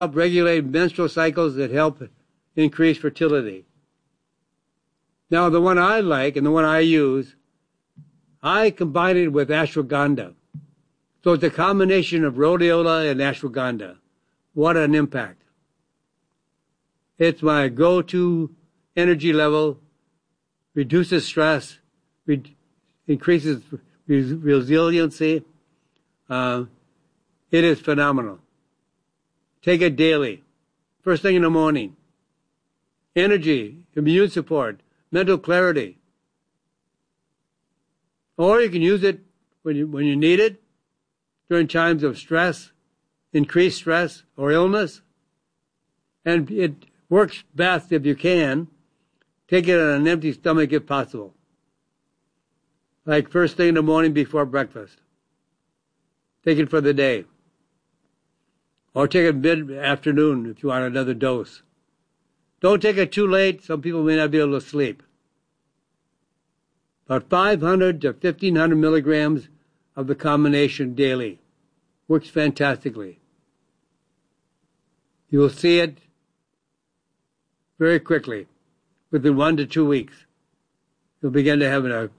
regulate menstrual cycles that help increase fertility. Now, the one I like and the one I use, I combine it with ashwagandha. So it's a combination of rhodiola and ashwagandha. What an impact. It's my go-to energy level, reduces stress, increases resiliency. It is phenomenal. Take it daily, first thing in the morning. Energy, immune support, mental clarity. Or you can use it when you need it, during times of stress, increased stress or illness. And it works best if you can. Take it on an empty stomach if possible. Like first thing in the morning before breakfast. Take it for the day. Or take it mid-afternoon if you want another dose. Don't take it too late. Some people may not be able to sleep. About 500 to 1,500 milligrams of the combination daily. Works fantastically. You will see it very quickly. Within 1 to 2 weeks, you'll begin to have a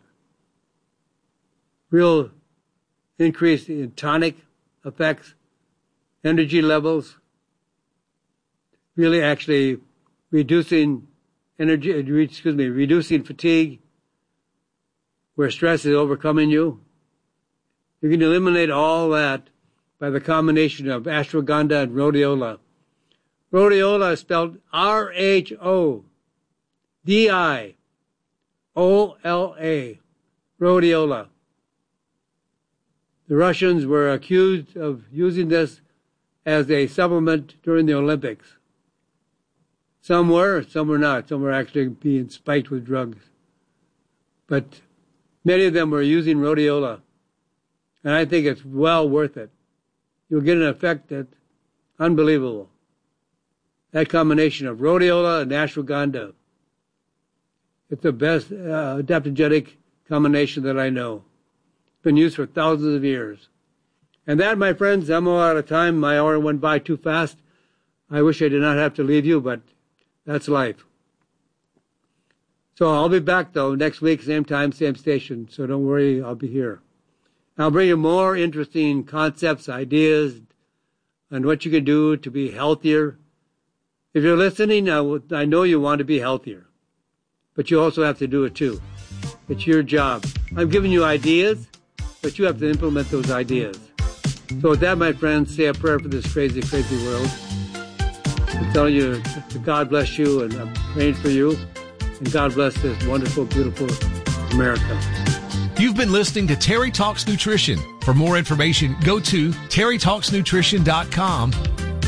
real increase in tonic effects, energy levels, really actually reducing fatigue, where stress is overcoming you. You can eliminate all that by the combination of ashwagandha and rhodiola. Rhodiola is spelled R-H-O-D-I-O-L-A, rhodiola. The Russians were accused of using this as a supplement during the Olympics. Some were not. Some were actually being spiked with drugs. But many of them were using rhodiola. And I think it's well worth it. You'll get an effect that's unbelievable. That combination of rhodiola and ashwagandha. It's the best adaptogenic combination that I know. It's been used for thousands of years. And that, my friends, I'm all out of time. My hour went by too fast. I wish I did not have to leave you, but that's life. So I'll be back, though, next week, same time, same station. So don't worry, I'll be here. I'll bring you more interesting concepts, ideas, and what you can do to be healthier. If you're listening, I know you want to be healthier, but you also have to do it too. It's your job. I'm giving you ideas, but you have to implement those ideas. So with that, my friends, say a prayer for this crazy, crazy world. I'm telling you that God bless you, and I'm praying for you, and God bless this wonderful, beautiful America. You've been listening to Terry Talks Nutrition. For more information, go to terrytalksnutrition.com.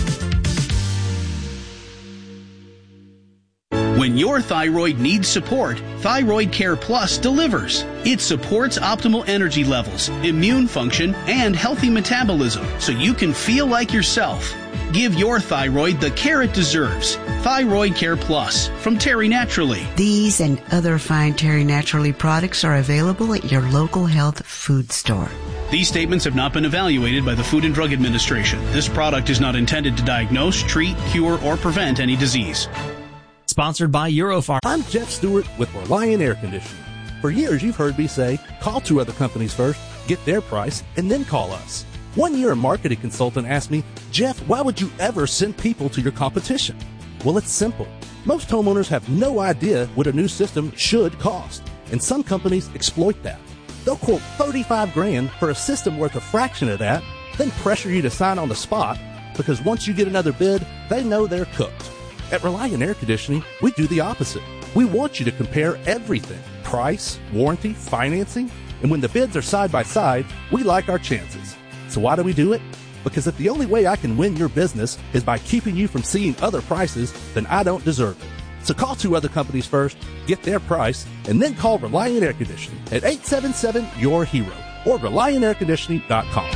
When your thyroid needs support, Thyroid Care Plus delivers. It supports optimal energy levels, immune function, and healthy metabolism so you can feel like yourself. Give your thyroid the care it deserves. Thyroid Care Plus from Terry Naturally. These and other fine Terry Naturally products are available at your local health food store. These statements have not been evaluated by the Food and Drug Administration. This product is not intended to diagnose, treat, cure, or prevent any disease. Sponsored by Eurofarm. I'm Jeff Stewart with Reliant Air Conditioning. For years, you've heard me say, call 2 other companies first, get their price, and then call us. One year, a marketing consultant asked me, Jeff, why would you ever send people to your competition? Well, it's simple. Most homeowners have no idea what a new system should cost, and some companies exploit that. They'll quote $35,000 for a system worth a fraction of that, then pressure you to sign on the spot, because once you get another bid, they know they're cooked. At Reliant Air Conditioning, we do the opposite. We want you to compare everything: price, warranty, financing, and when the bids are side by side, we like our chances. So why do we do it? Because if the only way I can win your business is by keeping you from seeing other prices, then I don't deserve it. So call 2 other companies first, get their price, and then call Reliant Air Conditioning at 877-YOUR-HERO or ReliantAirConditioning.com.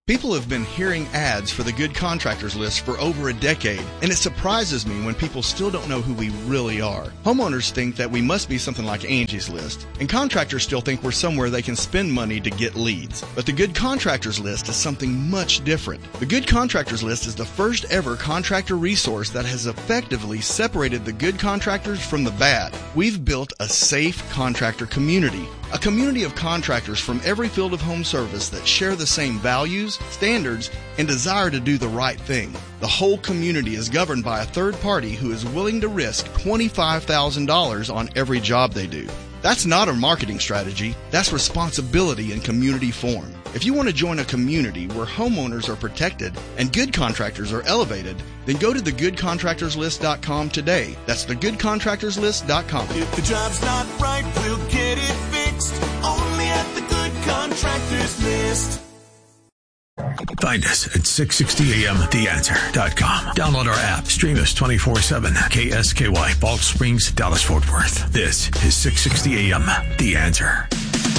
People have been hearing ads for the Good Contractors List for over a decade, and it surprises me when people still don't know who we really are. Homeowners think that we must be something like Angie's List, and contractors still think we're somewhere they can spend money to get leads. But the Good Contractors List is something much different. The Good Contractors List is the first ever contractor resource that has effectively separated the good contractors from the bad. We've built a safe contractor community. A community of contractors from every field of home service that share the same values, standards, and desire to do the right thing. The whole community is governed by a third party who is willing to risk $25,000 on every job they do. That's not a marketing strategy. That's responsibility in community form. If you want to join a community where homeowners are protected and good contractors are elevated, then go to thegoodcontractorslist.com today. That's thegoodcontractorslist.com. If the job's not right, we'll get it fixed. Only at the Good Contractors List. Find us at 660amtheanswer.com. Download our app. Stream us 24/7. KSKY, Balch Springs, Dallas, Fort Worth. This is 660 AM, The Answer.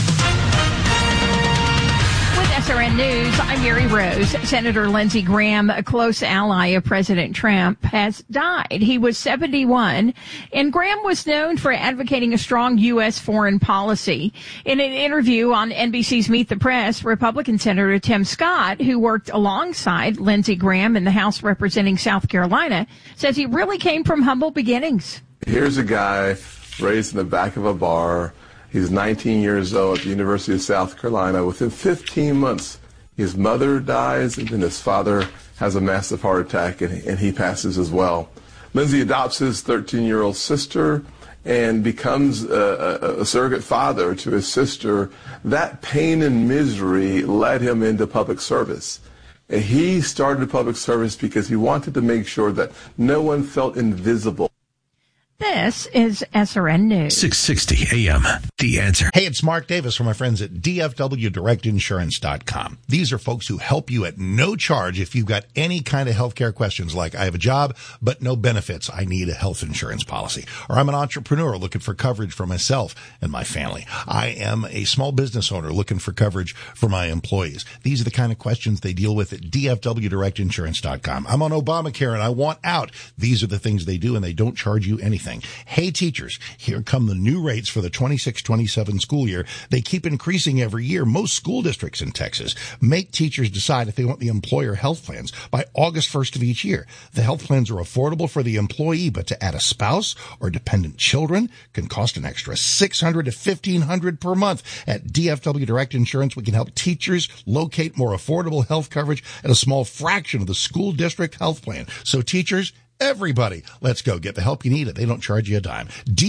SRN News, I'm Mary Rose. Senator Lindsey Graham, a close ally of President Trump, has died. He was 71, and Graham was known for advocating a strong U.S. foreign policy. In an interview on NBC's Meet the Press, Republican Senator Tim Scott, who worked alongside Lindsey Graham in the House representing South Carolina, says he really came from humble beginnings. Here's a guy raised in the back of a bar. He's 19 years old at the University of South Carolina. Within 15 months, his mother dies, and then his father has a massive heart attack, and he passes as well. Lindsey adopts his 13-year-old sister and becomes a surrogate father to his sister. That pain and misery led him into public service. And he started public service because he wanted to make sure that no one felt invisible. This is SRN News. 660 AM, The Answer. Hey, it's Mark Davis from my friends at DFWDirectInsurance.com. These are folks who help you at no charge if you've got any kind of healthcare questions like I have a job but no benefits. I need a health insurance policy. Or I'm an entrepreneur looking for coverage for myself and my family. I am a small business owner looking for coverage for my employees. These are the kind of questions they deal with at DFWDirectInsurance.com. I'm on Obamacare and I want out. These are the things they do, and they don't charge you anything. Hey teachers, here come the new rates for the 26-27 school year. They keep increasing every year. Most school districts in Texas make teachers decide if they want the employer health plans by August 1st of each year. The health plans are affordable for the employee, but to add a spouse or dependent children can cost an extra $600 to $1,500 per month. At DFW Direct Insurance, we can help teachers locate more affordable health coverage at a small fraction of the school district health plan. So teachers, everybody, let's go get the help you need. They don't charge you a dime.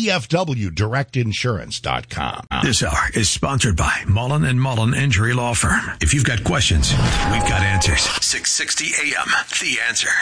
DFWDirectInsurance.com. This hour is sponsored by Mullen & Mullen Injury Law Firm. If you've got questions, we've got answers. 660 AM, The Answer.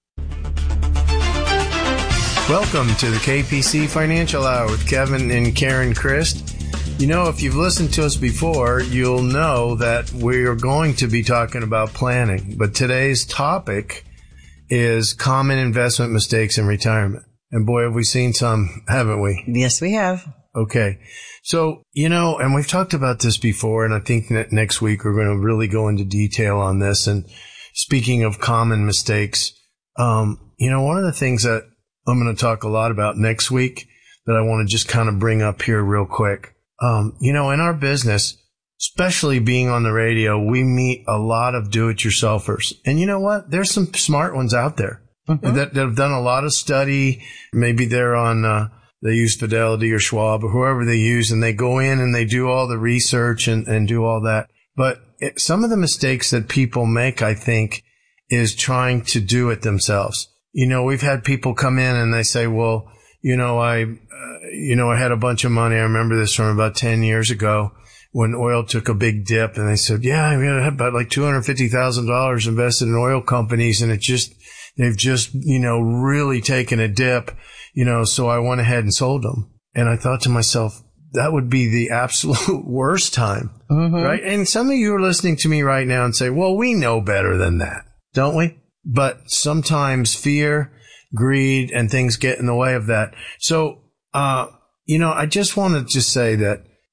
Welcome to the KPC Financial Hour with Kevin and Karen Christ. You know, if you've listened to us before, you'll know that we're going to be talking about planning. But today's topic is common investment mistakes in retirement. And boy, have we seen some, haven't we? Yes, we have. Okay. So, you know, and we've talked about this before, and I think that next week we're going to really go into detail on this. And speaking of common mistakes, you know, one of the things that I'm going to talk a lot about next week that I want to just kind of bring up here real quick. You know, in our business, especially being on the radio, we meet a lot of do-it-yourselfers. And you know what? There's some smart ones out there that have done a lot of study. Maybe they're on, they use Fidelity or Schwab or whoever they use, and they go in and they do all the research and do all that. But some of the mistakes that people make, I think, is trying to do it themselves. You know, we've had people come in and they say, well, I had a bunch of money. I remember this from about 10 years ago, when oil took a big dip, and they said, yeah, we had about like $250,000 invested in oil companies, and they've just, really taken a dip, so I went ahead and sold them. And I thought to myself, that would be the absolute worst time, right? And some of you are listening to me right now and say, well, we know better than that, don't we? But sometimes fear, greed, and things get in the way of that. So, I just wanted to say that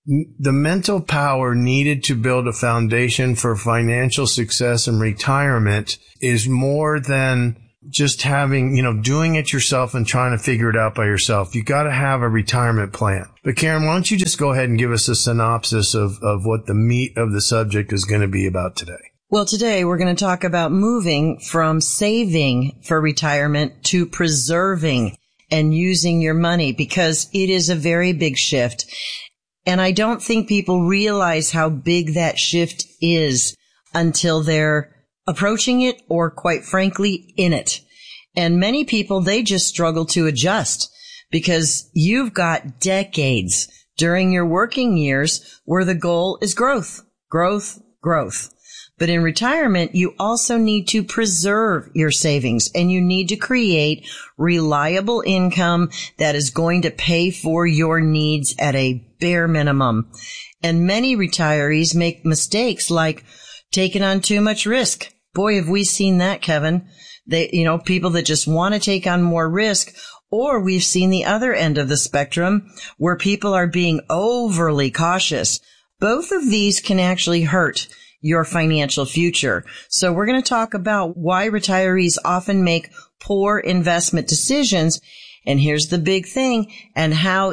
the mental power needed to build a foundation for financial success and retirement is more than just having, doing it yourself and trying to figure it out by yourself. You got to have a retirement plan. But Karen, why don't you just go ahead and give us a synopsis of what the meat of the subject is going to be about today? Well, today we're going to talk about moving from saving for retirement to preserving and using your money, because it is a very big shift. And I don't think people realize how big that shift is until they're approaching it or, quite frankly, in it. And many people, they just struggle to adjust because you've got decades during your working years where the goal is growth, growth, growth. But in retirement, you also need to preserve your savings, and you need to create reliable income that is going to pay for your needs at a bare minimum. And many retirees make mistakes like taking on too much risk. Boy, have we seen that, Kevin. People that just want to take on more risk. Or we've seen the other end of the spectrum where people are being overly cautious. Both of these can actually hurt your financial future. So we're going to talk about why retirees often make poor investment decisions. And here's the big thing, and how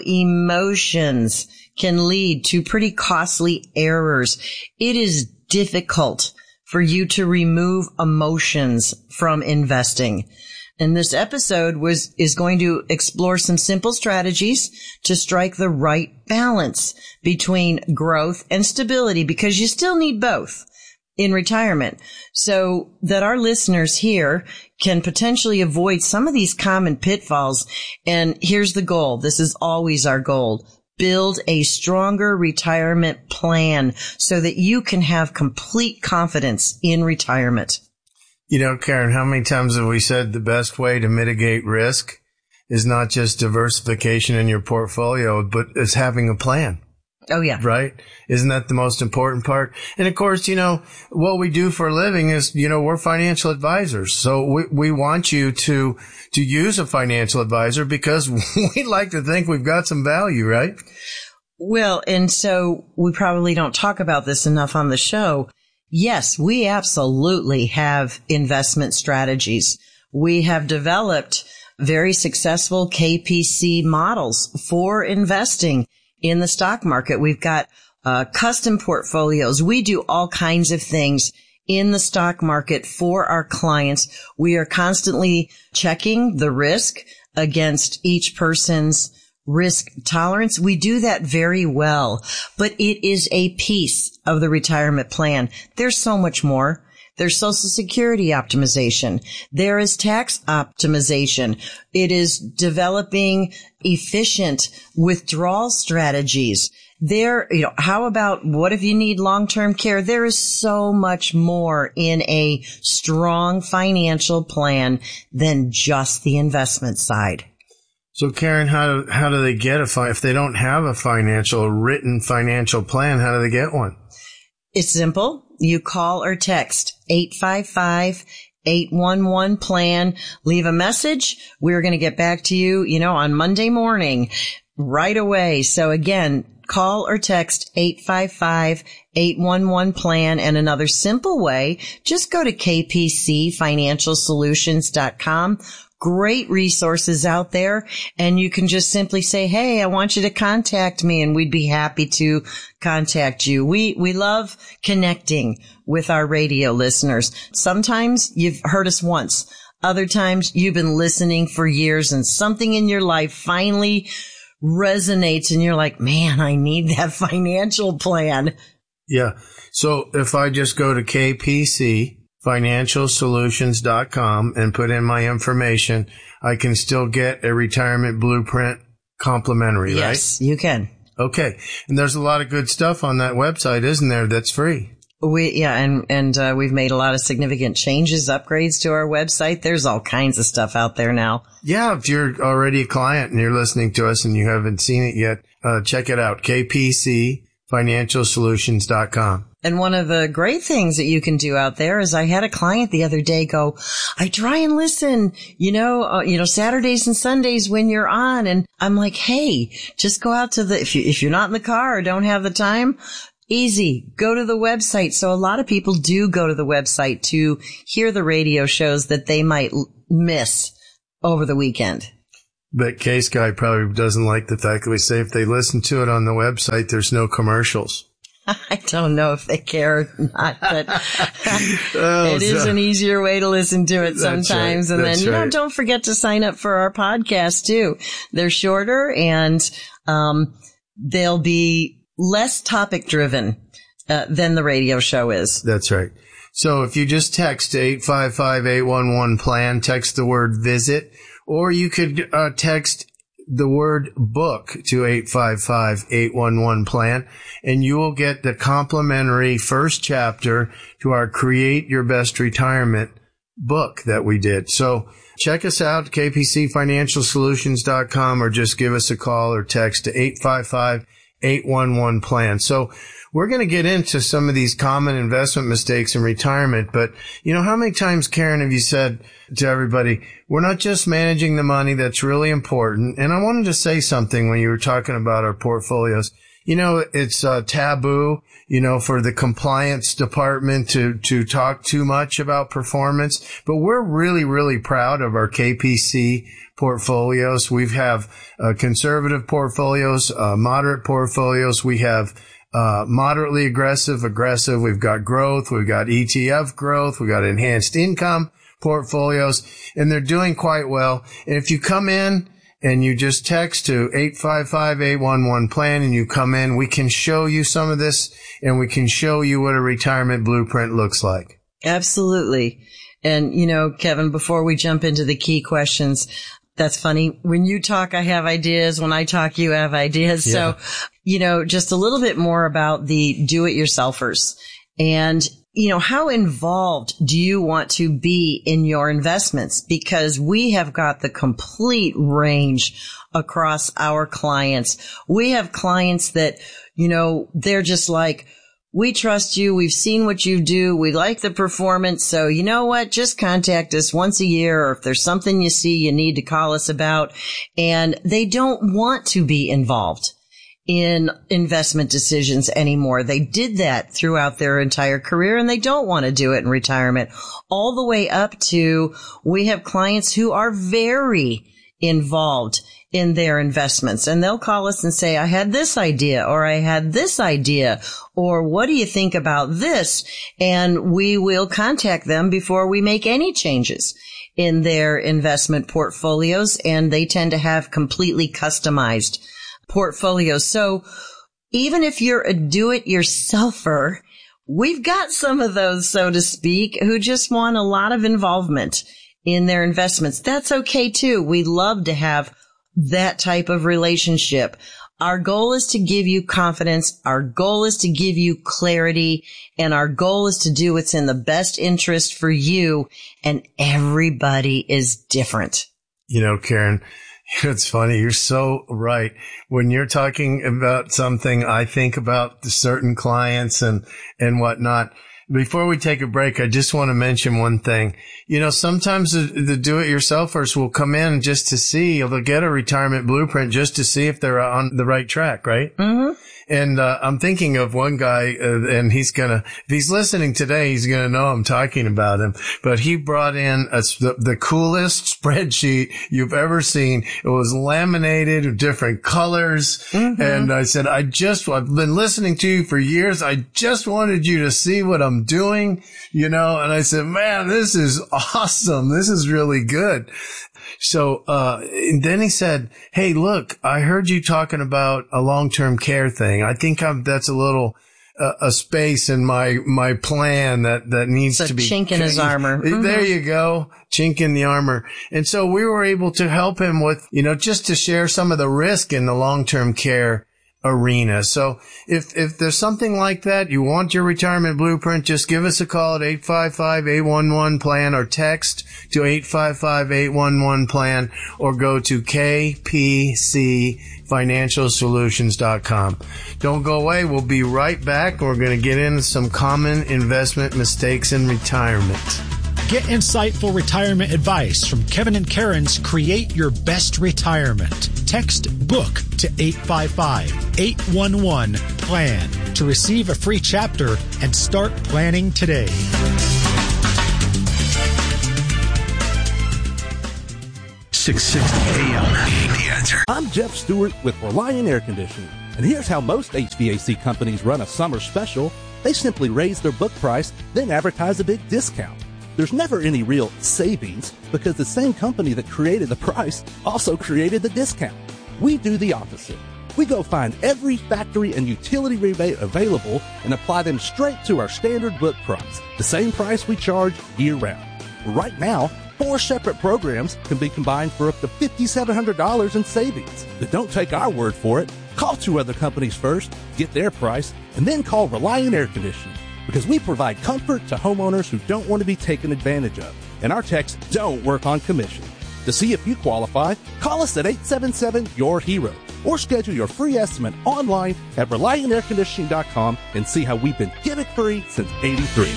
emotions can lead to pretty costly errors. It is difficult for you to remove emotions from investing. And this episode is going to explore some simple strategies to strike the right balance between growth and stability, because you still need both in retirement, so that our listeners here can potentially avoid some of these common pitfalls. And here's the goal. This is always our goal. Build a stronger retirement plan so that you can have complete confidence in retirement. Karen, how many times have we said the best way to mitigate risk is not just diversification in your portfolio, but it's having a plan? Oh, yeah. Right? Isn't that the most important part? And of course, what we do for a living is, we're financial advisors. So we want you to use a financial advisor because we like to think we've got some value, right? Well, and so we probably don't talk about this enough on the show. Yes, we absolutely have investment strategies. We have developed very successful KPC models for investing in the stock market. We've got custom portfolios. We do all kinds of things in the stock market for our clients. We are constantly checking the risk against each person's risk tolerance. We do that very well, but it is a piece of the retirement plan. There's so much more. There's Social Security optimization. There is tax optimization. It is developing efficient withdrawal strategies. How about what if you need long-term care? There is so much more in a strong financial plan than just the investment side. So, Karen, how do they get if they don't have a written financial plan, how do they get one? It's simple. You call or text 855-811-PLAN. Leave a message. We're going to get back to you, on Monday morning right away. So again, call or text 855-811-PLAN. And another simple way, just go to kpcfinancialsolutions.com. Great resources out there, and you can just simply say, hey, I want you to contact me, and we'd be happy to contact you. We love connecting with our radio listeners. Sometimes you've heard us once. Other times you've been listening for years, and something in your life finally resonates, and you're like, man, I need that financial plan. Yeah. So if I just go to kpcfinancialsolutions.com and put in my information, I can still get a retirement blueprint complimentary, right? Yes, you can. Okay. And there's a lot of good stuff on that website, isn't there, that's free? And we've made a lot of significant changes, upgrades to our website. There's all kinds of stuff out there now. Yeah, if you're already a client and you're listening to us and you haven't seen it yet, check it out. kpcfinancialsolutions.com. KPCFinancialSolutions.com. And one of the great things that you can do out there is I had a client the other day go, I try and listen, Saturdays and Sundays when you're on. And I'm like, hey, just go out to if you're not in the car or don't have the time, easy, go to the website. So a lot of people do go to the website to hear the radio shows that they might miss over the weekend. But Case Guy probably doesn't like the fact that we say if they listen to it on the website, there's no commercials. I don't know if they care or not, but it is an easier way to listen to it sometimes. Right. And then, don't forget to sign up for our podcast too. They're shorter and, they'll be less topic driven, than the radio show is. That's right. So if you just text 855-811-PLAN, text the word visit, or you could, text the word book to 855-811-PLAN, and you will get the complimentary first chapter to our Create Your Best Retirement book that we did. So check us out, KPCFinancialSolutions.com, or just give us a call or text to 855-811-PLAN. So we're going to get into some of these common investment mistakes in retirement, but how many times, Karen, have you said to everybody, we're not just managing the money, that's really important. And I wanted to say something when you were talking about our portfolios. It's taboo, for the compliance department to talk too much about performance, but we're really, really proud of our KPC portfolios. We have conservative portfolios, moderate portfolios. We have moderately aggressive. We've got growth. We've got ETF growth. We've got enhanced income portfolios, and they're doing quite well. And if you come in and you just text to 855-811-PLAN and you come in, we can show you some of this and we can show you what a retirement blueprint looks like. Absolutely. And, Kevin, before we jump into the key questions, that's funny. When you talk, I have ideas. When I talk, you have ideas. Yeah. So, just a little bit more about the do-it-yourselfers. And, how involved do you want to be in your investments? Because we have got the complete range across our clients. We have clients that, they're just like, we trust you. We've seen what you do. We like the performance. So you know what? Just contact us once a year, or if there's something you see you need to call us about. And they don't want to be involved in investment decisions anymore. They did that throughout their entire career and they don't want to do it in retirement. All the way up to, we have clients who are very involved in their investments, and they'll call us and say, I had this idea, or I had this idea, or what do you think about this? And we will contact them before we make any changes in their investment portfolios, and they tend to have completely customized portfolios. So even if you're a do-it-yourselfer, we've got some of those, so to speak, who just want a lot of involvement in their investments. That's okay too. We love to have that type of relationship. Our goal is to give you confidence. Our goal is to give you clarity, and our goal is to do what's in the best interest for you. And everybody is different. Karen, it's funny. You're so right. When you're talking about something, I think about certain clients and whatnot. Before we take a break, I just want to mention one thing. Sometimes the do-it-yourselfers will come in just to see, they'll get a retirement blueprint just to see if they're on the right track, right? Mm-hmm. And I'm thinking of one guy, and if he's listening today, he's going to know I'm talking about him. But he brought in the coolest spreadsheet you've ever seen. It was laminated with different colors. Mm-hmm. And I said, I've been listening to you for years. I just wanted you to see what I'm doing, and I said, man, this is awesome. This is really good. So, and then he said, hey, look, I heard you talking about a long-term care thing. I think that's a little, a space in my plan that needs to be. Chink in his armor. Mm-hmm. There you go. Chink in the armor. And so we were able to help him with, just to share some of the risk in the long-term care arena. So if there's something like that, you want your retirement blueprint, just give us a call at 855-811-PLAN or text to 855-811-PLAN or go to kpcfinancialsolutions.com. Don't go away. We'll be right back. We're going to get into some common investment mistakes in retirement. Get insightful retirement advice from Kevin and Karen's Create Your Best Retirement. Text BOOK to 855-811-PLAN to receive a free chapter and start planning today. AM. The Answer. I'm Jeff Stewart with Reliant Air Conditioning, and here's how most HVAC companies run a summer special. They simply raise their book price, then advertise a big discount. There's never any real savings because the same company that created the price also created the discount. We do the opposite. We go find every factory and utility rebate available and apply them straight to our standard book price, the same price we charge year-round. Right now, 4 separate programs can be combined for up to $5,700 in savings. But don't take our word for it. Call 2 other companies first, get their price, and then call Reliant Air Conditioning, because we provide comfort to homeowners who don't want to be taken advantage of. And our techs don't work on commission. To see if you qualify, call us at 877-YOUR-HERO or schedule your free estimate online at ReliantAirConditioning.com and see how we've been gimmick-free since '83.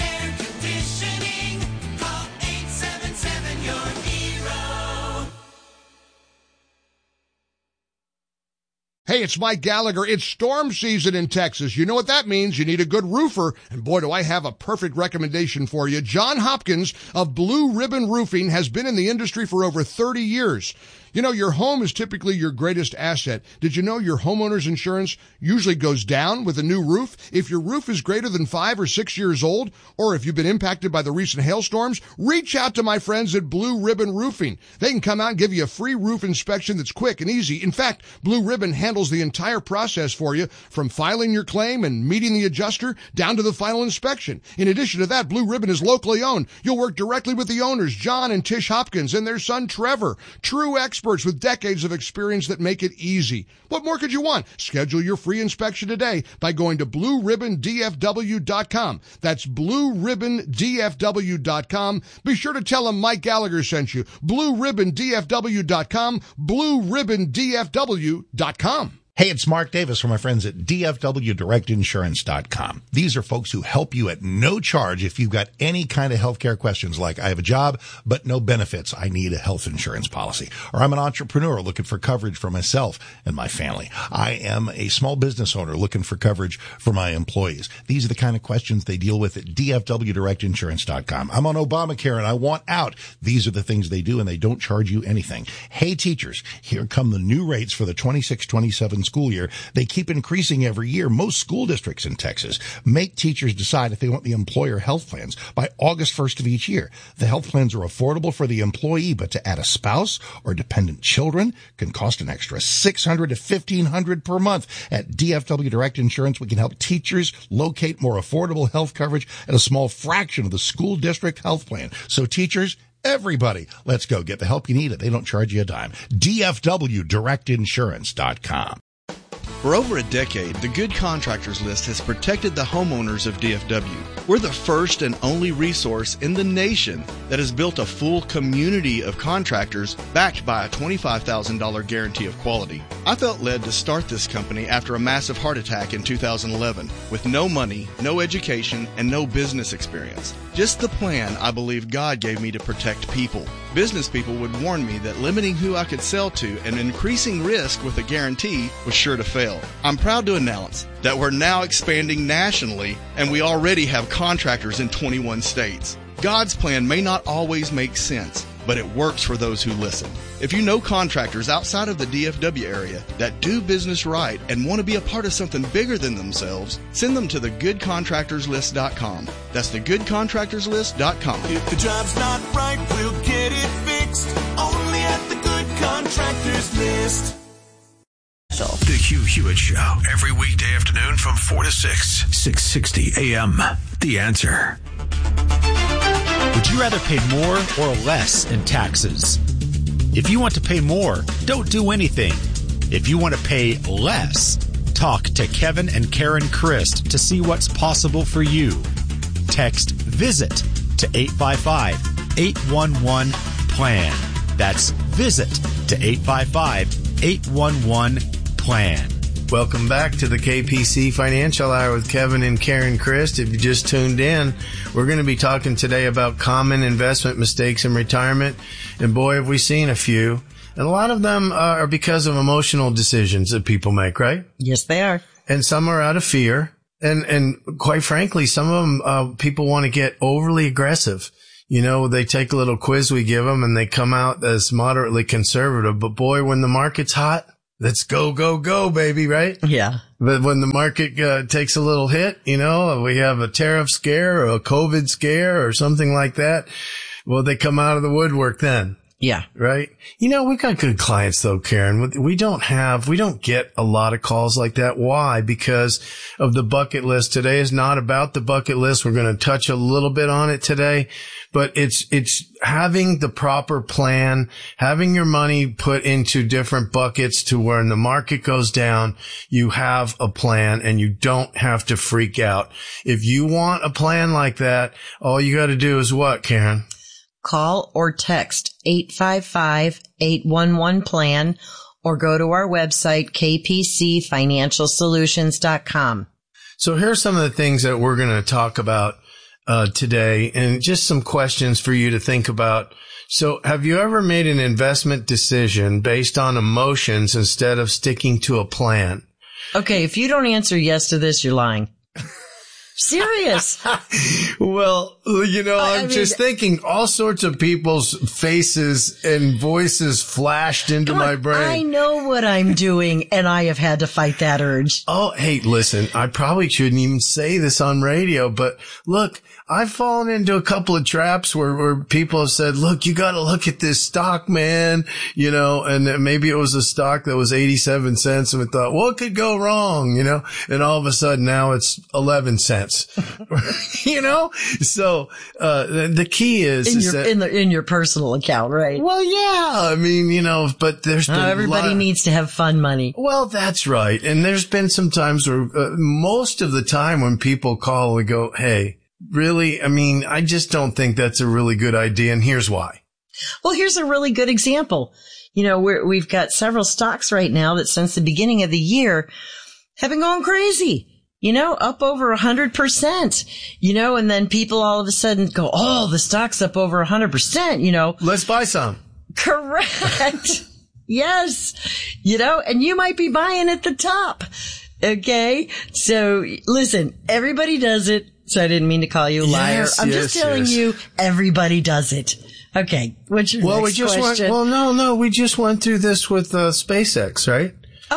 Hey, it's Mike Gallagher. It's storm season in Texas. You know what that means. You need a good roofer. And boy, do I have a perfect recommendation for you. John Hopkins of Blue Ribbon Roofing has been in the industry for over 30 years. You know, your home is typically your greatest asset. Did you know your homeowner's insurance usually goes down with a new roof? If your roof is greater than 5 or 6 years old, or if you've been impacted by the recent hailstorms, reach out to my friends at Blue Ribbon Roofing. They can come out and give you a free roof inspection that's quick and easy. In fact, Blue Ribbon handles the entire process for you, from filing your claim and meeting the adjuster down to the final inspection. In addition to that, Blue Ribbon is locally owned. You'll work directly with the owners, John and Tish Hopkins, and their son Trevor. True experts with decades of experience that make it easy. What more could you want? Schedule your free inspection today by going to BlueRibbonDFW.com. That's BlueRibbonDFW.com. Be sure to tell them Mike Gallagher sent you. BlueRibbonDFW.com. BlueRibbonDFW.com. Hey, it's Mark Davis from my friends at DFWDirectInsurance.com. These are folks who help you at no charge if you've got any kind of healthcare questions like, I have a job, but no benefits. I need a health insurance policy. Or I'm an entrepreneur looking for coverage for myself and my family. I am a small business owner looking for coverage for my employees. These are the kind of questions they deal with at DFWDirectInsurance.com. I'm on Obamacare and I want out. These are the things they do, and they don't charge you anything. Hey, teachers, here come the new rates for the 26-27 school year. They keep increasing every year. Most school districts in Texas make teachers decide if they want the employer health plans by August 1st of each year. The health plans are affordable for the employee, but to add a spouse or dependent children can cost an extra $600 to $1,500 per month. At DFW Direct Insurance, we can help teachers locate more affordable health coverage at a small fraction of the school district health plan. So teachers, everybody, let's go get the help you need. They don't charge you a dime. DFWDirectInsurance.com. For over a decade, the Good Contractors List has protected the homeowners of DFW. We're the first and only resource in the nation that has built a full community of contractors backed by a $25,000 guarantee of quality. I felt led to start this company after a massive heart attack in 2011 with no money, no education, and no business experience. Just the plan I believe God gave me to protect people. Business people would warn me that limiting who I could sell to and increasing risk with a guarantee was sure to fail. I'm proud to announce that we're now expanding nationally, and we already have contractors in 21 states. God's plan may not always make sense, but it works for those who listen. If you know contractors outside of the DFW area that do business right and want to be a part of something bigger than themselves, send them to thegoodcontractorslist.com. That's thegoodcontractorslist.com. If the job's not right, we'll get it fixed. Only at the Good Contractors List. The Hugh Hewitt Show, every weekday afternoon from 4 to 6, 660 AM. The Answer. Would you rather pay more or less in taxes? If you want to pay more, don't do anything. If you want to pay less, Talk to Kevin and Karen Christ to see what's possible for you. Text VISIT to 855-811-PLAN. That's VISIT to 855-811-PLAN. Welcome back to the KPC Financial Hour with Kevin and Karen Christ. If you just tuned in, we're going to be talking today about common investment mistakes in retirement. And boy, have we seen a few. And a lot of them are because of emotional decisions that people make, right? Yes, they are. And some are out of fear. And quite frankly, some of them, people want to get overly aggressive. You know, they take a little quiz we give them and they come out as moderately conservative. But boy, when the market's hot, let's go, go, go, baby, right? Yeah. But when the market takes a little hit, you know, we have a tariff scare or a COVID scare or something like that. Well, they come out of the woodwork then. Yeah. Right? You know, we've got good clients though, Karen. We don't get a lot of calls like that. Why? Because of the bucket list. Today is not about the bucket list. We're going to touch a little bit on it today, but it's having the proper plan, having your money put into different buckets to where when the market goes down, you have a plan and you don't have to freak out. If you want a plan like that, all you got to do is what, Karen? Call or text 855-811-PLAN or go to our website, kpcfinancialsolutions.com. So here's some of the things that we're going to talk about today and just some questions for you to think about. So have you ever made an investment decision based on emotions instead of sticking to a plan? Okay, if you don't answer yes to this, you're lying. Serious. Well, you know, I'm just thinking all sorts of people's faces and voices flashed into my brain. I know what I'm doing, and I have had to fight that urge. Oh, hey, listen, I probably shouldn't even say this on radio, but look, I've fallen into a couple of traps where people have said, look, you got to look at this stock, man, you know, and maybe it was a stock that was 87 cents and we thought, what could go wrong, you know, and all of a sudden now it's 11 cents, you know? So, the key is in your personal account, right? Well, yeah, I mean, you know, but there's been everybody needs to have fun money. Well, that's right. And there's been some times where most of the time when people call, we go, hey, really? I mean, I just don't think that's a really good idea. And here's why. Well, here's a really good example. You know, we've got several stocks right now that since the beginning of the year have been going crazy, you know, up over 100%, you know, and then people all of a sudden go, oh, the stock's up over 100%, you know. Let's buy some. Correct. Yes. You know, and you might be buying at the top. Okay. So listen, everybody does it. So I didn't mean to call you a liar. Yes, I'm just telling you, everybody does it. Okay. What's your next question? We just went through this with SpaceX, right?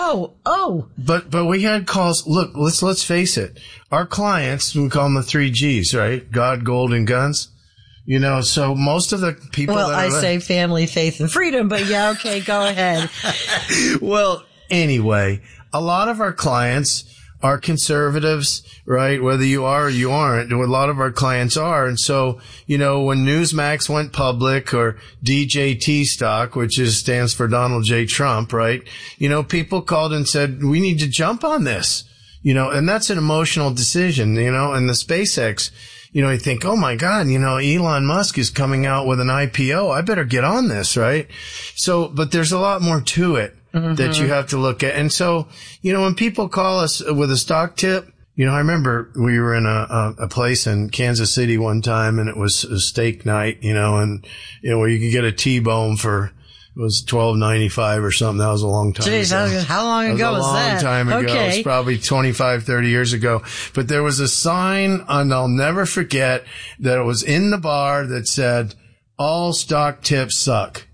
Oh. But we had calls. Look, let's face it. Our clients, we call them the 3 Gs, right? God, gold, and guns. You know, so most of the people say family, faith, and freedom, but yeah, okay, go ahead. Well, anyway, a lot of our clients are conservatives, right? Whether you are or you aren't, a lot of our clients are. And so, you know, when Newsmax went public or DJT stock, which stands for Donald J. Trump, right? You know, people called and said, we need to jump on this, you know, and that's an emotional decision, you know, and the SpaceX, you know, you think, oh my God, you know, Elon Musk is coming out with an IPO. I better get on this, right? So, but there's a lot more to it. Mm-hmm. That you have to look at. And so, you know, when people call us with a stock tip, you know, I remember we were in a place in Kansas City one time and it was a steak night, you know, and, you know, where you could get a T-bone for, it was $12.95 or something. That was a long time ago. How long ago was that? A long time ago. Okay. It was probably 25, 30 years ago. But there was a sign, and I'll never forget, that it was in the bar that said, all stock tips suck.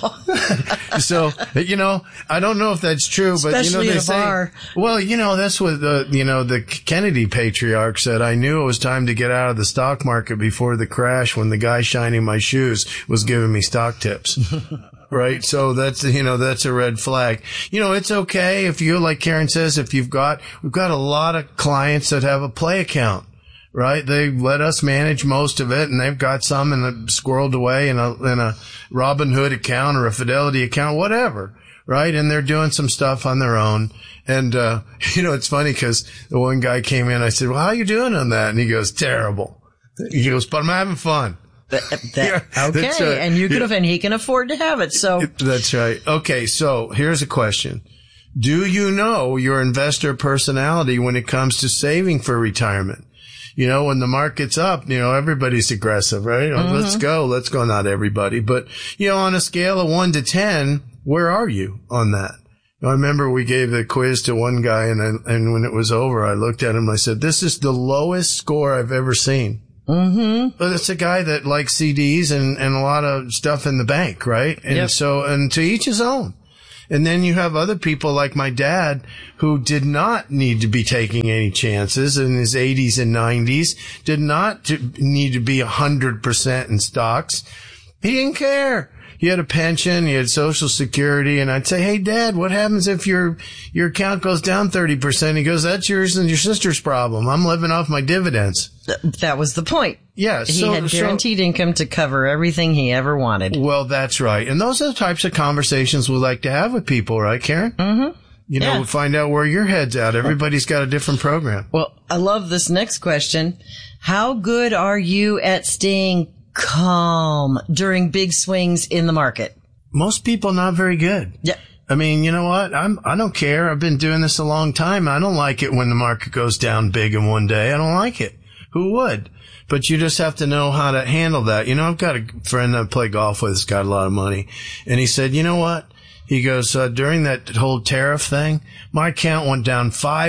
So, you know, I don't know if that's true, but especially, you know, they say, bar. Well, you know, that's what the Kennedy patriarch said. I knew it was time to get out of the stock market before the crash when the guy shining my shoes was giving me stock tips. Right. So that's a red flag. You know, it's okay if you, like Karen says, we've got a lot of clients that have a play account. Right? They let us manage most of it, and they've got some squirreled away in a Robinhood account or a Fidelity account, whatever. right? And they're doing some stuff on their own. And, it's funny because the one guy came in, I said, well, how you doing on that? And he goes, terrible. He goes, but I'm having fun. Okay. And and he can afford to have it. So that's right. Okay. So here's a question. Do you know your investor personality when it comes to saving for retirement? When the market's up, everybody's aggressive, right? Let's go. Not everybody, but, on a scale of 1 to 10, where are you on that? I remember we gave the quiz to one guy and when it was over, I looked at him and I said, this is the lowest score I've ever seen. Mm-hmm. But it's a guy that likes CDs and a lot of stuff in the bank, right? And and to each his own. And then you have other people like my dad who did not need to be taking any chances in his 80s and 90s, did not need to be 100% in stocks. He didn't care. He had a pension, he had Social Security, and I'd say, hey, Dad, what happens if your account goes down 30%? He goes, that's yours and your sister's problem. I'm living off my dividends. That was the point. Yeah. He had guaranteed income to cover everything he ever wanted. Well, that's right. And those are the types of conversations we like to have with people, right, Karen? Mm-hmm. We find out where your head's at. Everybody's got a different program. Well, I love this next question. How good are you at staying calm during big swings in the market? Most people not very good. Yeah. I mean, you know what? I don't care. I've been doing this a long time. I don't like it when the market goes down big in one day. I don't like it. Who would? But you just have to know how to handle that. I've got a friend I play golf with who's got a lot of money. And he said, you know what? He goes, during that whole tariff thing, my account went down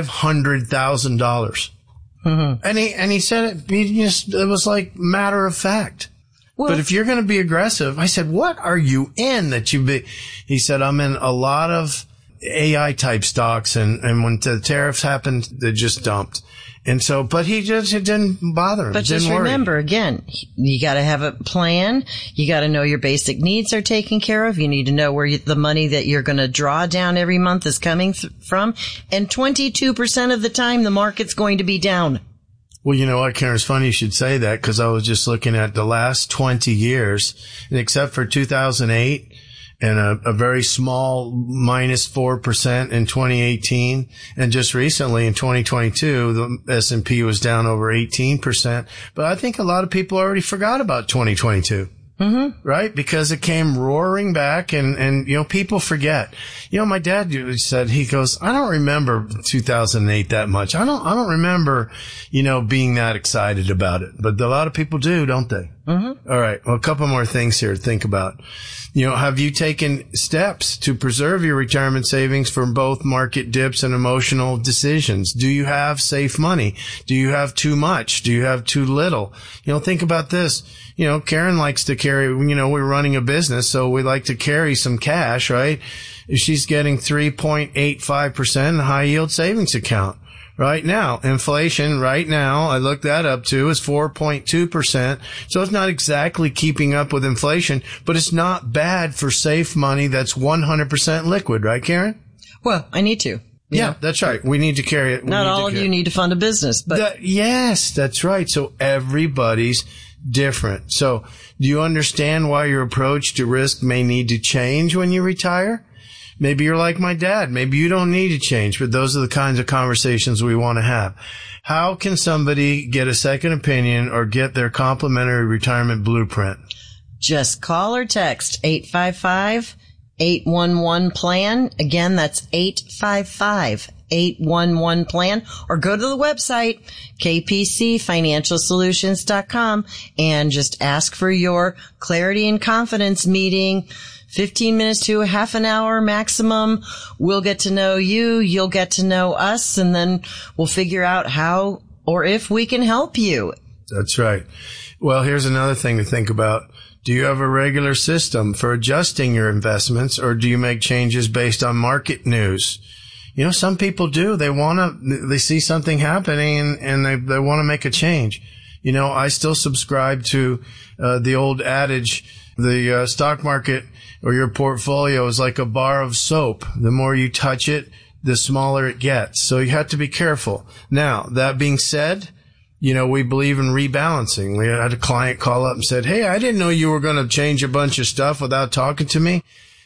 $500,000. Mm-hmm. And he said it was like matter of fact. Well, but if you're going to be aggressive, I said, what are you in that he said, I'm in a lot of AI type stocks. And when the tariffs happened, they just dumped. And so, but it didn't bother him. But just remember, again, you got to have a plan. You got to know your basic needs are taken care of. You need to know where the money that you're going to draw down every month is coming from. And 22% of the time, the market's going to be down. Well, you know what, Karen, it's funny you should say that because I was just looking at the last 20 years, and except for 2008 and a very small minus 4% in 2018, and just recently in 2022, the S&P was down over 18%. But I think a lot of people already forgot about 2022. Mm-hmm. Right? Because it came roaring back and people forget. My dad said, he goes, I don't remember 2008 that much. I don't remember, being that excited about it. But a lot of people do, don't they? Mm-hmm. All right. Well, a couple more things here to think about. Have you taken steps to preserve your retirement savings from both market dips and emotional decisions? Do you have safe money? Do you have too much? Do you have too little? Think about this. Karen likes to carry, we're running a business, so we like to carry some cash, right? She's getting 3.85% in a high yield savings account. Right now, inflation right now, I looked that up too, is 4.2%. So it's not exactly keeping up with inflation, but it's not bad for safe money that's 100% liquid, right, Karen? Well, I need to. Yeah, that's right. We need to carry it. Not all of you need to fund a business, but. Yes, that's right. So everybody's different. So do you understand why your approach to risk may need to change when you retire? Maybe you're like my dad. Maybe you don't need to change, but those are the kinds of conversations we want to have. How can somebody get a second opinion or get their complimentary retirement blueprint? Just call or text 855-811-PLAN. Again, that's 855-811-PLAN, or go to the website, kpcfinancialsolutions.com, and just ask for your clarity and confidence meeting. 15 minutes to a half an hour maximum. We'll get to know you. You'll get to know us, and then we'll figure out how or if we can help you. That's right. Well, here's another thing to think about. Do you have a regular system for adjusting your investments, or do you make changes based on market news? Some people do. They see something happening and they want to make a change. I still subscribe to the old adage, the stock market or your portfolio is like a bar of soap. The more you touch it, the smaller it gets. So you have to be careful. Now, that being said, we believe in rebalancing. We had a client call up and said, hey, I didn't know you were going to change a bunch of stuff without talking to me.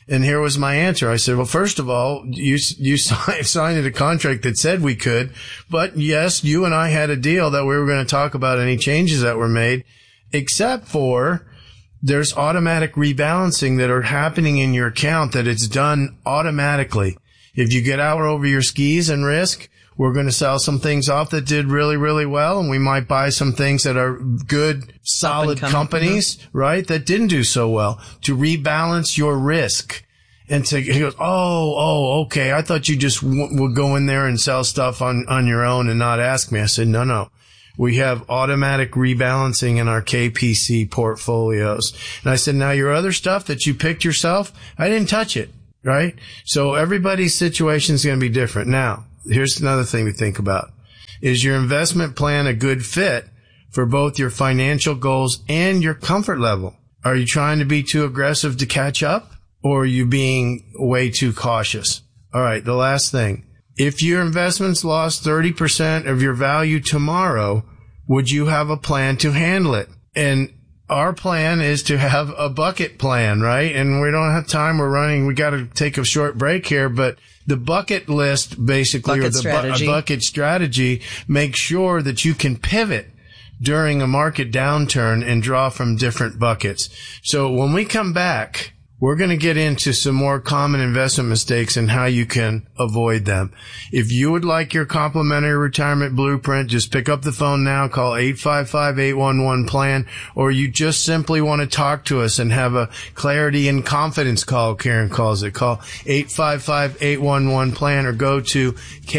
And here was my answer. I said, well, first of all, you signed a contract that said we could, but yes, you and I had a deal that we were going to talk about any changes that were made, except for there's automatic rebalancing that are happening in your account that it's done automatically. If you get out over your skis and risk, we're going to sell some things off that did really, really well, and we might buy some things that are good, solid companies, right, that didn't do so well, to rebalance your risk. And he goes, okay, I thought you just would go in there and sell stuff on your own and not ask me. I said, no. We have automatic rebalancing in our KPC portfolios. And I said, now your other stuff that you picked yourself, I didn't touch it, right? So everybody's situation is going to be different. Now, here's another thing to think about. Is your investment plan a good fit for both your financial goals and your comfort level? Are you trying to be too aggressive to catch up, or are you being way too cautious? All right, the last thing. If your investments lost 30% of your value tomorrow, would you have a plan to handle it? And our plan is to have a bucket plan, right? And we don't have time. We got to take a short break here, but the bucket list basically, bucket strategy makes sure that you can pivot during a market downturn and draw from different buckets. So when we come back, we're going to get into some more common investment mistakes and how you can avoid them. If you would like your complimentary retirement blueprint, just pick up the phone now, call 855-811-PLAN, or you just simply want to talk to us and have a clarity and confidence call, Karen calls it. Call 855-811-PLAN or go to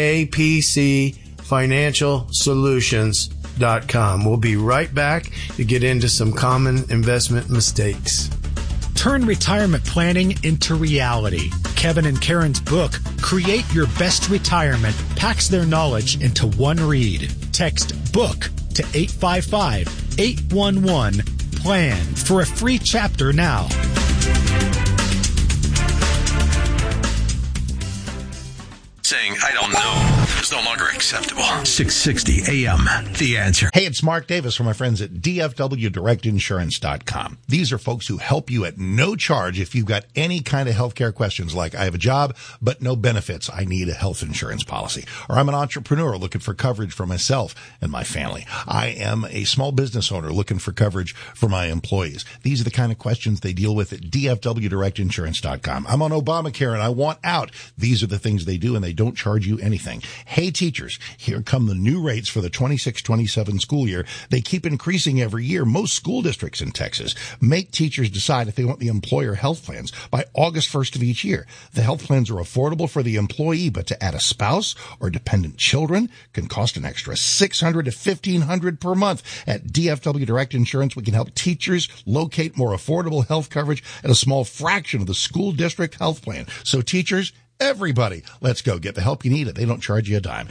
kpcfinancialsolutions.com. We'll be right back to get into some common investment mistakes. Turn retirement planning into reality. Kevin and Karen's book, Create Your Best Retirement, packs their knowledge into one read. Text BOOK to 855-811-PLAN for a free chapter now. Saying, I don't know, is no longer acceptable. 660 AM, The Answer. Hey, it's Mark Davis from my friends at DFWDirectInsurance.com. These are folks who help you at no charge if you've got any kind of healthcare questions like, I have a job, but no benefits. I need a health insurance policy. Or I'm an entrepreneur looking for coverage for myself and my family. I am a small business owner looking for coverage for my employees. These are the kind of questions they deal with at DFWDirectInsurance.com. I'm on Obamacare and I want out. These are the things they do, and they don't charge you anything. Hey, teachers, here come the new rates for the 26-27 school year. They keep increasing every year. Most school districts in Texas make teachers decide if they want the employer health plans by August 1st of each year. The health plans are affordable for the employee, but to add a spouse or dependent children can cost an extra $600 to $1,500 per month. At DFW Direct Insurance, we can help teachers locate more affordable health coverage at a small fraction of the school district health plan. So teachers, everybody, let's go get the help you need. They don't charge you a dime.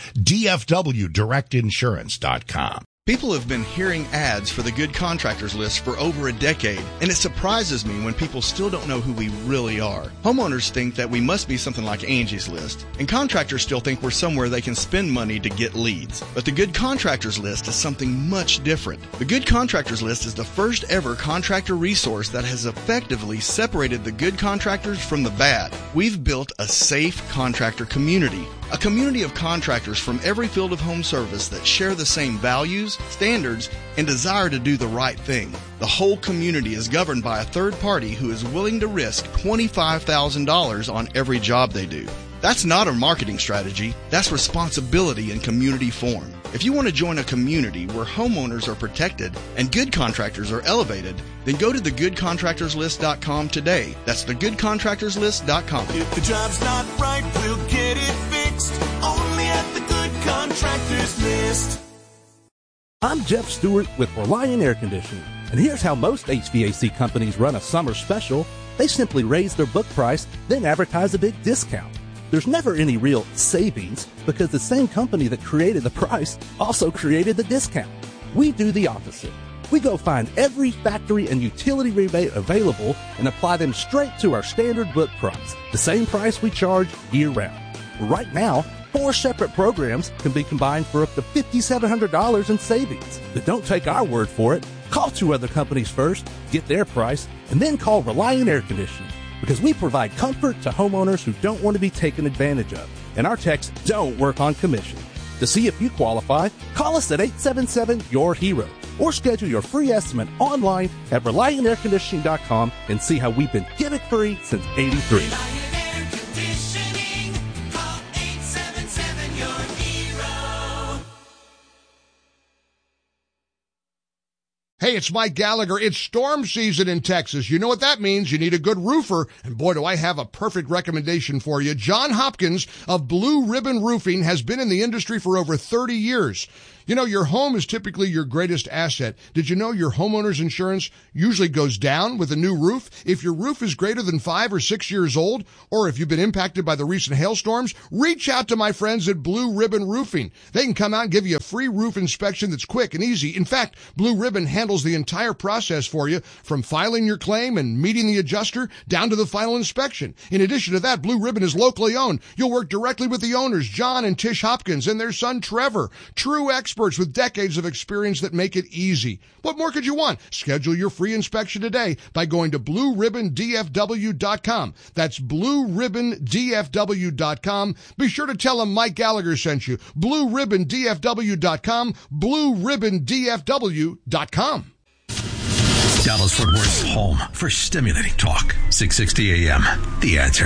DFWDirectInsurance.com. People have been hearing ads for the Good Contractors List for over a decade, and it surprises me when people still don't know who we really are. Homeowners think that we must be something like Angie's List, and contractors still think we're somewhere they can spend money to get leads. But the Good Contractors List is something much different. The Good Contractors List is the first ever contractor resource that has effectively separated the good contractors from the bad. We've built a safe contractor community. A community of contractors from every field of home service that share the same values, standards, and desire to do the right thing. The whole community is governed by a third party who is willing to risk $25,000 on every job they do. That's not a marketing strategy. That's responsibility in community form. If you want to join a community where homeowners are protected and good contractors are elevated, then go to thegoodcontractorslist.com today. That's thegoodcontractorslist.com. If the job's not right, we'll get it fixed. Only at the Good Contractors List. I'm Jeff Stewart with Reliant Air Conditioning, and here's how most HVAC companies run a summer special. They simply raise their book price, then advertise a big discount. There's never any real savings because the same company that created the price also created the discount. We do the opposite. We go find every factory and utility rebate available and apply them straight to our standard book price, the same price we charge year-round. Right now, 4 separate programs can be combined for up to $5,700 in savings. But don't take our word for it. Call 2 other companies first, get their price, and then call Reliant Air Conditioning. because we provide comfort to homeowners who don't want to be taken advantage of, and our techs don't work on commission. To see if you qualify, call us at 877-YOUR-HERO or schedule your free estimate online at ReliantAirConditioning.com and see how we've been gimmick-free since '83. Hey, it's Mike Gallagher. It's storm season in Texas. You know what that means. You need a good roofer. And boy, do I have a perfect recommendation for you. John Hopkins of Blue Ribbon Roofing has been in the industry for over 30 years. You know, your home is typically your greatest asset. Did you know your homeowner's insurance usually goes down with a new roof? If your roof is greater than 5 or 6 years old, or if you've been impacted by the recent hailstorms, reach out to my friends at Blue Ribbon Roofing. They can come out and give you a free roof inspection that's quick and easy. In fact, Blue Ribbon handles the entire process for you, from filing your claim and meeting the adjuster down to the final inspection. In addition to that, Blue Ribbon is locally owned. You'll work directly with the owners, John and Tish Hopkins, and their son, Trevor. True experts with decades of experience that make it easy. What more could you want? Schedule your free inspection today by going to BlueRibbonDFW.com. That's BlueRibbonDFW.com. Be sure to tell them Mike Gallagher sent you. BlueRibbonDFW.com. BlueRibbonDFW.com. Dallas-Fort Worth's home for stimulating talk. 660 AM. The Answer.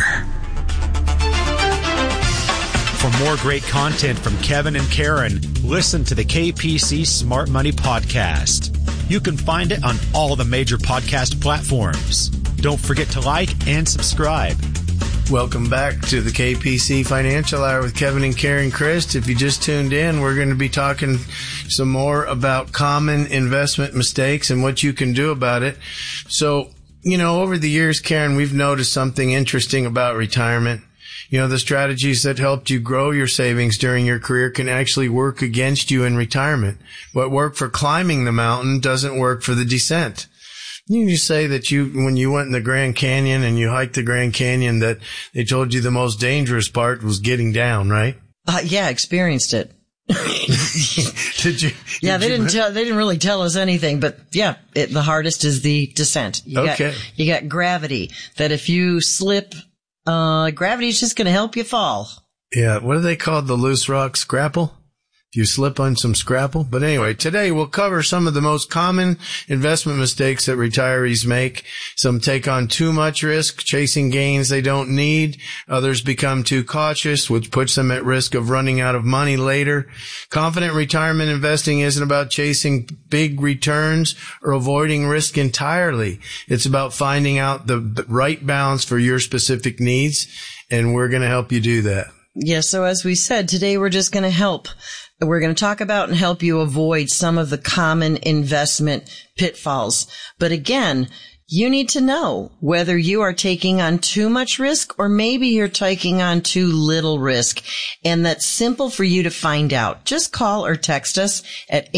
For more great content from Kevin and Karen, listen to the KPC Smart Money Podcast. You can find it on all the major podcast platforms. Don't forget to like and subscribe. Welcome back to the KPC Financial Hour with Kevin and Karen Christ. If you just tuned in, we're going to be talking some more about common investment mistakes and what you can do about it. So, you know, over the years, Karen, we've noticed something interesting about retirement. You know, the strategies that helped you grow your savings during your career can actually work against you in retirement. What worked for climbing the mountain doesn't work for the descent. You say that when you went in the Grand Canyon and you hiked the Grand Canyon, that they told you the most dangerous part was getting down, right? Yeah, experienced it. Did you? Yeah, they didn't really tell us anything, but yeah, the hardest is the descent. You got gravity, that if you slip, gravity is just going to help you fall. Yeah. What do they call the loose rock? Scrapple? If you slip on some scrapple. But anyway, today we'll cover some of the most common investment mistakes that retirees make. Some take on too much risk, chasing gains they don't need. Others become too cautious, which puts them at risk of running out of money later. Confident retirement investing isn't about chasing big returns or avoiding risk entirely. It's about finding out the right balance for your specific needs, and we're going to help you do that. Yeah, so as we said, today we're just going to help. We're going to talk about and help you avoid some of the common investment pitfalls. But again, you need to know whether you are taking on too much risk or maybe you're taking on too little risk. And that's simple for you to find out. Just call or text us at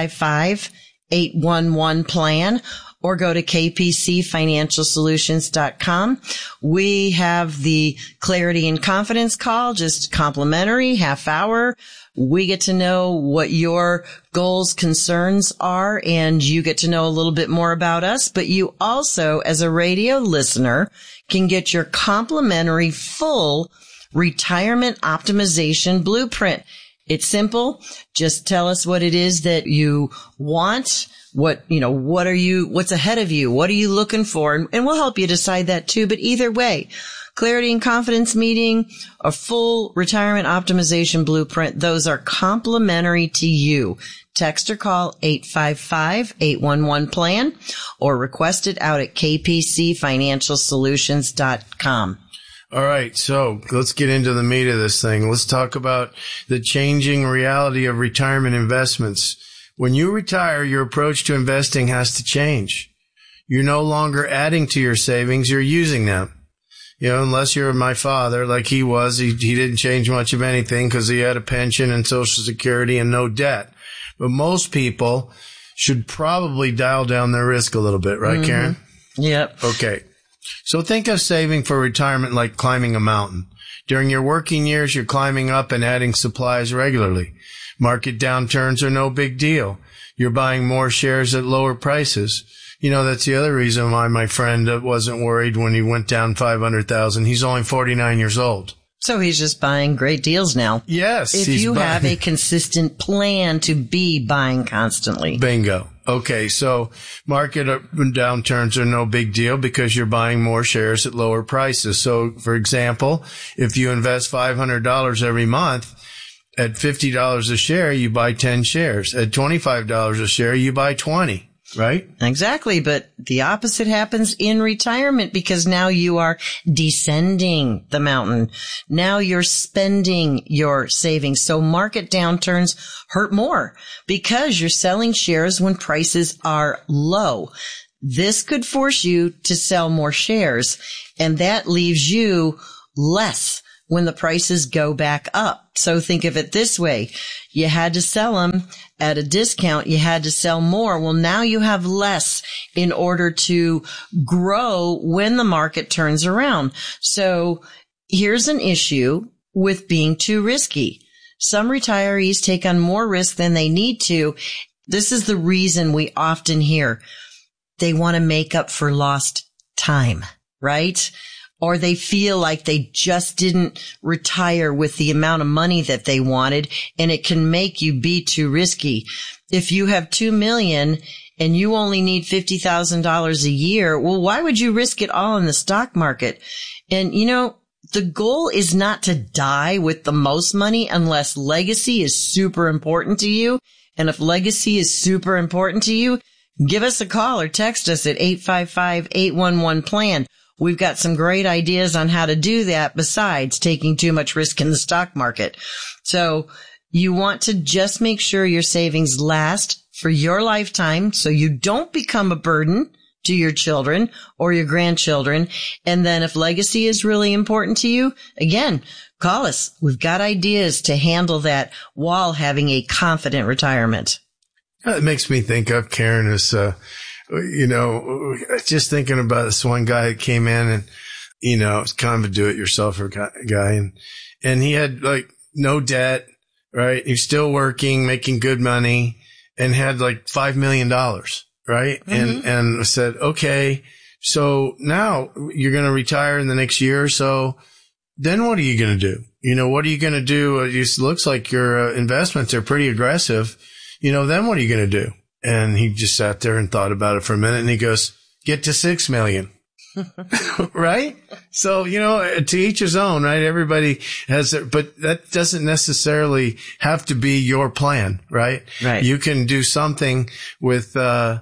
855-811-PLAN. Or go to kpcfinancialsolutions.com. We have the Clarity and Confidence call, just complimentary, half hour. We get to know what your goals, concerns are, and you get to know a little bit more about us. But you also, as a radio listener, can get your complimentary full retirement optimization blueprint. It's simple. Just tell us what it is that you want. What's ahead of you? What are you looking for? And we'll help you decide that too. But either way, Clarity and Confidence meeting, a full retirement optimization blueprint, those are complimentary to you. Text or call 855-811-PLAN or request it out at kpcfinancialsolutions.com. All right, so let's get into the meat of this thing. Let's talk about the changing reality of retirement investments. When you retire, your approach to investing has to change. You're no longer adding to your savings, you're using them. You know, unless you're my father, like he was, he didn't change much of anything because he had a pension and Social Security and no debt. But most people should probably dial down their risk a little bit, right, Karen? Yep. Okay. So think of saving for retirement like climbing a mountain. During your working years, you're climbing up and adding supplies regularly. Market downturns are no big deal. You're buying more shares at lower prices. That's the other reason why my friend wasn't worried when he went down 500,000. He's only 49 years old. So he's just buying great deals now. Yes. If you have a consistent plan to be buying constantly. Bingo. Okay. So market up and downturns are no big deal because you're buying more shares at lower prices. So for example, if you invest $500 every month at $50 a share, you buy 10 shares. At $25 a share, you buy 20. Right? Exactly. But the opposite happens in retirement because now you are descending the mountain. Now you're spending your savings. So market downturns hurt more because you're selling shares when prices are low. This could force you to sell more shares, and that leaves you less when the prices go back up. So think of it this way. You had to sell them at a discount. You had to sell more. Well, now you have less in order to grow when the market turns around. So here's an issue with being too risky. Some retirees take on more risk than they need to. This is the reason we often hear they want to make up for lost time, right? Or they feel like they just didn't retire with the amount of money that they wanted, and it can make you be too risky. If you have $2 million and you only need $50,000 a year, well, why would you risk it all in the stock market? And the goal is not to die with the most money unless legacy is super important to you. And if legacy is super important to you, give us a call or text us at 855-811-PLAN. We've got some great ideas on how to do that besides taking too much risk in the stock market. So you want to just make sure your savings last for your lifetime so you don't become a burden to your children or your grandchildren. And then if legacy is really important to you, again, call us. We've got ideas to handle that while having a confident retirement. It makes me think of Karen as, just thinking about this one guy that came in and, it's kind of a do-it-yourselfer guy. And he had no debt, right? He's still working, making good money, and had $5 million, right? Mm-hmm. And I said, okay, so now you're going to retire in the next year or so. Then what are you going to do? What are you going to do? It looks like your investments are pretty aggressive. Then what are you going to do? And he just sat there and thought about it for a minute, and he goes, get to 6 million. Right? So, to each his own, right? Everybody has it, but that doesn't necessarily have to be your plan, right? Right. You can do something with,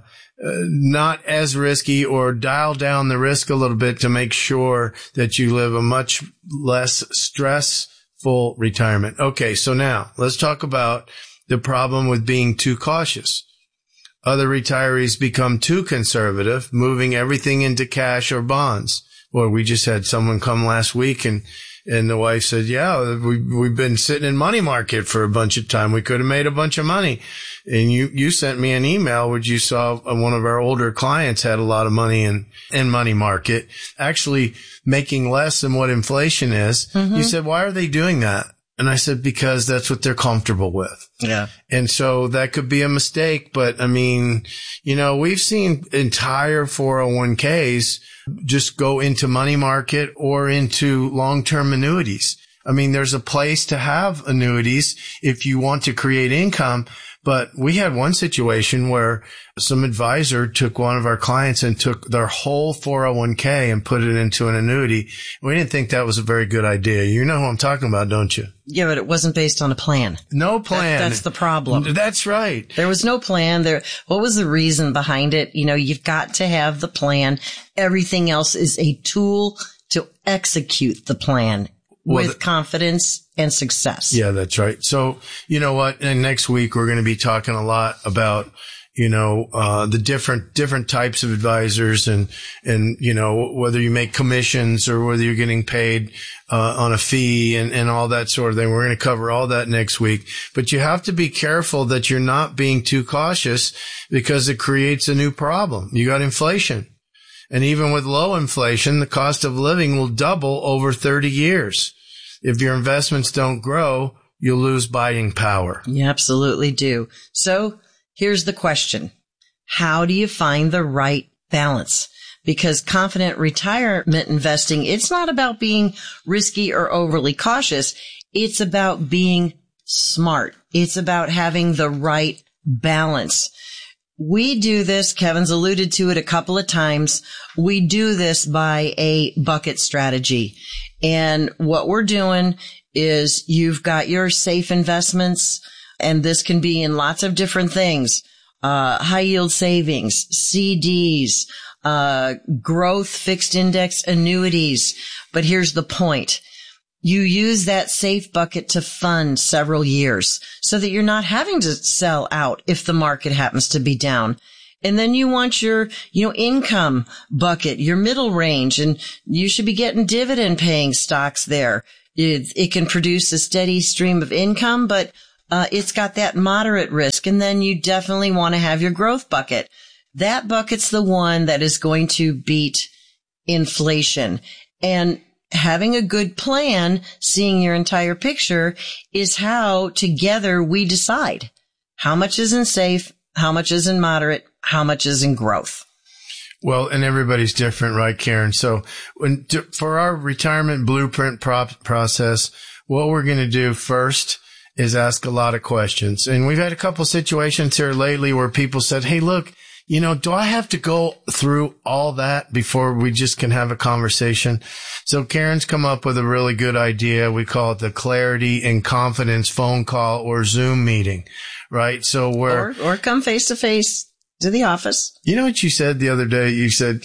not as risky or dial down the risk a little bit to make sure that you live a much less stressful retirement. Okay. So now let's talk about the problem with being too cautious. Other retirees become too conservative, moving everything into cash or bonds. Well, we just had someone come last week and the wife said, yeah, we've been sitting in money market for a bunch of time. We could have made a bunch of money. And you sent me an email which you saw one of our older clients had a lot of money in money market, actually making less than what inflation is. Mm-hmm. You said, why are they doing that? And I said, because that's what they're comfortable with. Yeah. And so that could be a mistake. But I mean, we've seen entire 401ks just go into money market or into long-term annuities. I mean, there's a place to have annuities if you want to create income. But we had one situation where some advisor took one of our clients and took their whole 401k and put it into an annuity. We didn't think that was a very good idea. You know who I'm talking about, don't you? Yeah, but it wasn't based on a plan. No plan. That's the problem. That's right. There was no plan there. What was the reason behind it? You've got to have the plan. Everything else is a tool to execute the plan. With confidence and success. Yeah, that's right. So, you know what? And next week we're going to be talking a lot about, the different types of advisors and, whether you make commissions or whether you're getting paid, on a fee and all that sort of thing. We're going to cover all that next week, but you have to be careful that you're not being too cautious because it creates a new problem. You got inflation. And even with low inflation, the cost of living will double over 30 years. If your investments don't grow, you'll lose buying power. You absolutely do. So here's the question. How do you find the right balance. Because confident retirement investing, it's not about being risky or overly cautious. It's about being smart. It's about having the right balance. We do this, Kevin's alluded to it a couple of times. We do this by a bucket strategy. And what we're doing is you've got your safe investments, and this can be in lots of different things. High yield savings, CDs, growth fixed index annuities. But here's the point. You use that safe bucket to fund several years so that you're not having to sell out if the market happens to be down. And then you want your, income bucket, your middle range, and you should be getting dividend paying stocks there. It can produce a steady stream of income, but it's got that moderate risk. And then you definitely want to have your growth bucket. That bucket's the one that is going to beat inflation. And having a good plan, seeing your entire picture, is how together we decide how much is in safe, how much is in moderate, how much is in growth. Well, and everybody's different, right, Karen? So for our retirement blueprint process, what we're going to do first is ask a lot of questions. And we've had a couple situations here lately where people said, hey, look, do I have to go through all that before we just can have a conversation? So Karen's come up with a really good idea. We call it the Clarity and Confidence phone call or Zoom meeting, right? So or come face to face to the office. You know what you said the other day? You said,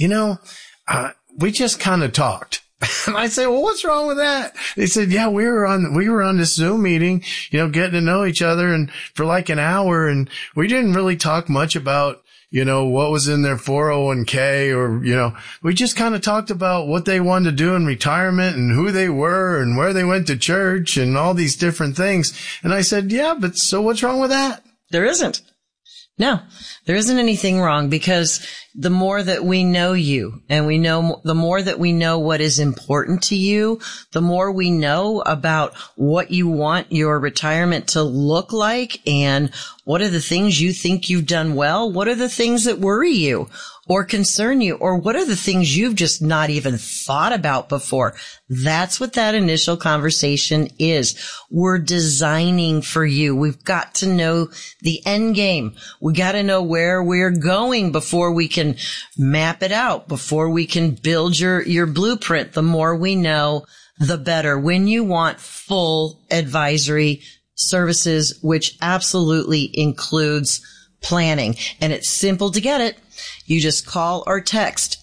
we just kind of talked. And I say, well, what's wrong with that? They said, yeah, we were on this Zoom meeting, getting to know each other and for like an hour, and we didn't really talk much about what was in their 401k or, we just kind of talked about what they wanted to do in retirement and who they were and where they went to church and all these different things. And I said, yeah, but so what's wrong with that? There isn't. No, there isn't anything wrong, because the more that we know you and the more that we know what is important to you, the more we know about what you want your retirement to look like and what are the things you think you've done well. What are the things that worry you or concern you, or what are the things you've just not even thought about before? That's what that initial conversation is. We're designing for you. We've got to know the end game. We got to know where we're going before we can map it out, before we can build your blueprint. The more we know, the better. When you want full advisory services, which absolutely includes planning, and it's simple to get it. You just call or text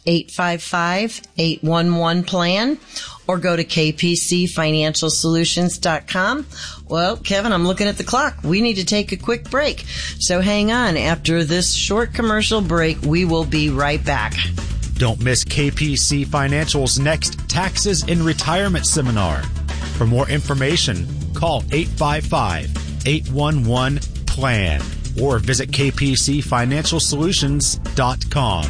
855-811-PLAN or go to kpcfinancialsolutions.com. Well, Kevin, I'm looking at the clock. We need to take a quick break. So hang on. After this short commercial break, we will be right back. Don't miss KPC Financial's next Taxes in Retirement seminar. For more information, call 855-811-PLAN. or visit kpcfinancialsolutions.com.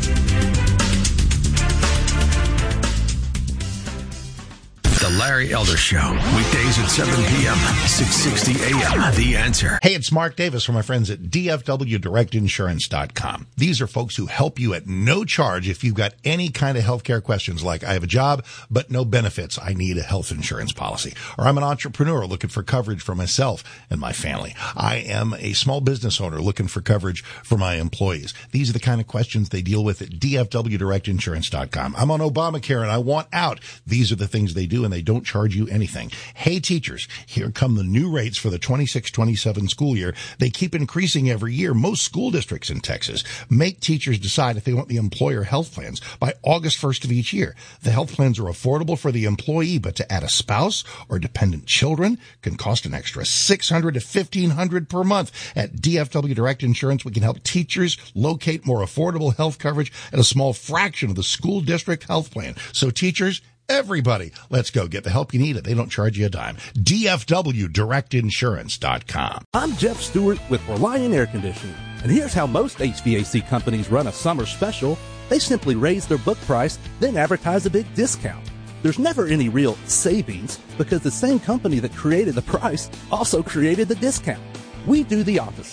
The Larry Elder Show, weekdays at 7 p.m., 660 a.m. The Answer. Hey, it's Mark Davis from my friends at DFWDirectInsurance.com. These are folks who help you at no charge if you've got any kind of healthcare questions like, I have a job, but no benefits. I need a health insurance policy. Or I'm an entrepreneur looking for coverage for myself and my family. I am a small business owner looking for coverage for my employees. These are the kind of questions they deal with at DFWDirectInsurance.com. I'm on Obamacare and I want out. These are the things they do, and they don't charge you anything. Hey, teachers, here come the new rates for the 26-27 school year. They keep increasing every year. Most school districts in Texas make teachers decide if they want the employer health plans by August 1st of each year. The health plans are affordable for the employee, but to add a spouse or dependent children can cost an extra $600 to $1,500 per month. At DFW Direct Insurance, we can help teachers locate more affordable health coverage at a small fraction of the school district health plan. So teachers, everybody, let's go get the help you need. They don't charge you a dime. DFWDirectInsurance.com. I'm Jeff Stewart with Reliant Air Conditioning, and here's how most HVAC companies run a summer special. They simply raise their book price, then advertise a big discount. There's never any real savings because the same company that created the price also created the discount. We do the opposite.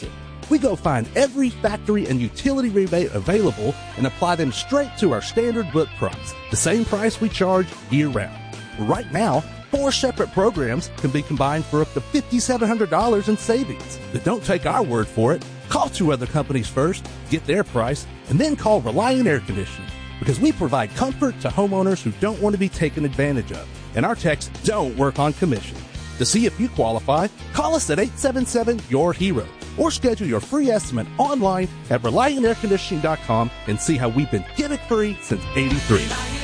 We go find every factory and utility rebate available and apply them straight to our standard book price, the same price we charge year-round. Right now, 4 separate programs can be combined for up to $5,700 in savings. But don't take our word for it. Call 2 other companies first, get their price, and then call Reliant Air Conditioning, because we provide comfort to homeowners who don't want to be taken advantage of, and our techs don't work on commission. To see if you qualify, call us at 877-YOUR-HERO or schedule your free estimate online at ReliantAirConditioning.com and see how we've been gimmick-free since '83.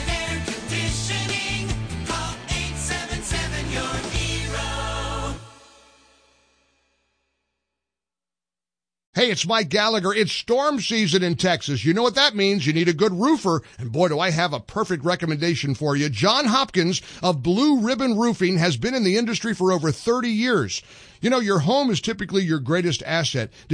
Hey, it's Mike Gallagher. It's storm season in Texas. You know what that means. You need a good roofer. And boy, do I have a perfect recommendation for you. John Hopkins of Blue Ribbon Roofing has been in the industry for over 30 years. You know, your home is typically your greatest asset.